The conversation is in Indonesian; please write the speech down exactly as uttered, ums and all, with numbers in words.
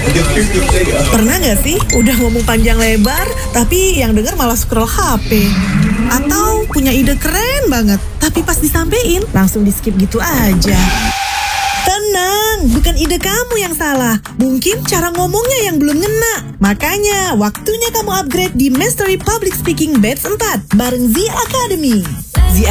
Pernah gak sih udah ngomong panjang lebar, tapi yang denger malah scroll H P? Atau punya ide keren banget, tapi pas disampein langsung di skip gitu aja? Tenang, bukan ide kamu yang salah. Mungkin cara ngomongnya yang belum ngena. Makanya, waktunya kamu upgrade di Mastery Public Speaking Batch empat bareng Z Academy. Z